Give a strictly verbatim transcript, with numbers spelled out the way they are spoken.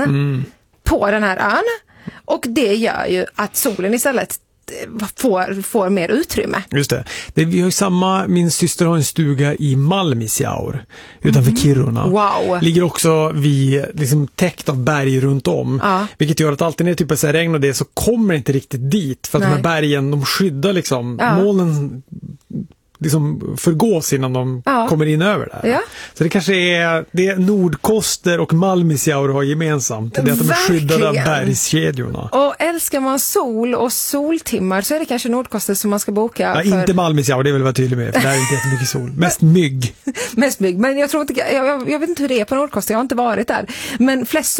mm. på den här ön. Och det gör ju att solen istället får, får mer utrymme. Just det. det. Vi har ju samma, min syster har en stuga i Malmisjaur utanför mm. Kiruna. Wow. Ligger också vid, liksom täckt av berg runt om. Ja. Vilket gör att alltid när det typ är så här regn och det så kommer det inte riktigt dit. För att Nej. de här bergen, de skyddar liksom ja. molnen liksom förgås innan de ja. kommer in över där. Ja. Så det kanske är det Nordkoster och Malmisjaur har gemensamt. Det är att de är skyddade av bergskedjorna. Och älskar man sol och soltimmar så är det kanske Nordkoster som man ska boka. Ja, för... inte Malmisjaur, det vill jag vara tydlig med. För där är inte jättemycket sol. Mest mygg. Mest mygg. Men jag tror inte, jag, jag vet inte hur det är på Nordkoster. Jag har inte varit där. Men flest